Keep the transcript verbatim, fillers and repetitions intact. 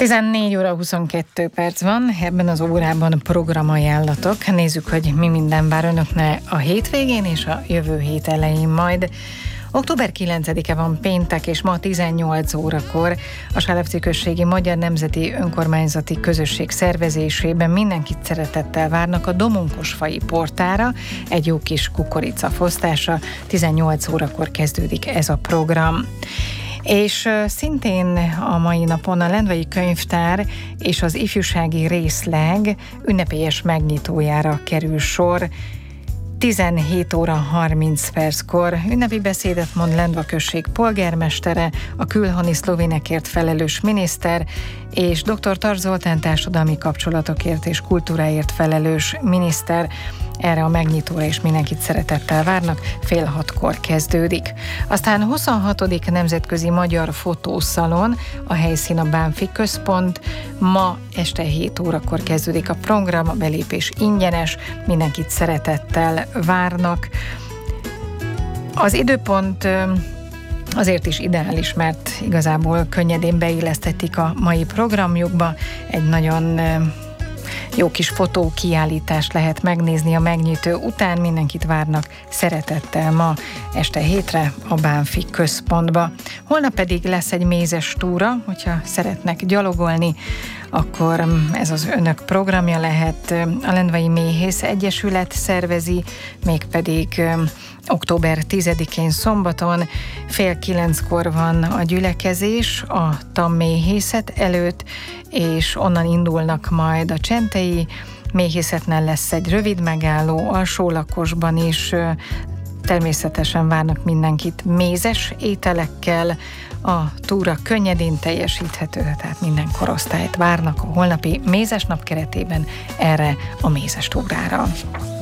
tizennégy óra huszonkettő perc van, ebben az órában programajánlatok. Nézzük, hogy mi minden vár önöknek a hétvégén és a jövő hét elején majd. október kilencedike van péntek, és ma tizennyolc órakor a Sálefci községi Magyar Nemzeti Önkormányzati Közösség szervezésében mindenkit szeretettel várnak a Domonkosfai portára, egy jó kis kukoricafosztásra. tizennyolc órakor kezdődik ez a program. És szintén a mai napon a Lendvai Könyvtár és az ifjúsági részleg ünnepélyes megnyitójára kerül sor. tizenhét óra harminc perckor ünnepi beszédet mond Lendva község polgármestere, a külhoni szlovénekért felelős miniszter, és dr. Tar Zoltán társadalmi kapcsolatokért és kultúráért felelős miniszter. Erre a megnyitóra is mindenkit szeretettel várnak, fél hatkor kezdődik. Aztán huszonhatodik Nemzetközi Magyar Fotószalon, a helyszín a Bánffy Központ. Ma este hét órakor kezdődik a program, a belépés ingyenes, mindenkit szeretettel várnak. Az időpont azért is ideális, mert igazából könnyedén beillesztetik a mai programjukba. Egy nagyon jó kis fotókiállítást lehet megnézni a megnyitó után, mindenkit várnak szeretettel ma este hétre a Bánffy Központba. Holnap pedig lesz egy mézes túra, hogyha szeretnek gyalogolni, akkor ez az önök programja lehet. A Lendvai Méhész Egyesület szervezi, mégpedig október tizedikén szombaton fél kilenckor van a gyülekezés a tanméhészet előtt, és onnan indulnak majd a Csentei méhészetnél lesz egy rövid megálló, Alsólakosban is. Természetesen várnak mindenkit mézes ételekkel, a túra könnyedén teljesíthető, tehát minden korosztályt várnak a holnapi mézes nap keretében erre a mézes túrára.